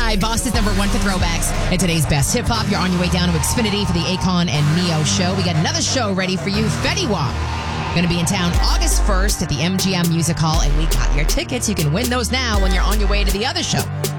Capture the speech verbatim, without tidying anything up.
Sky, Boston's number one for throwbacks. And today's best hip hop, you're on your way down to Xfinity for the Akon and Neo show. We got another show ready for you, Fetty Wap. Going to be in town August first at the M G M Music Hall, and we got your tickets. You can win those now when you're on your way to the other show.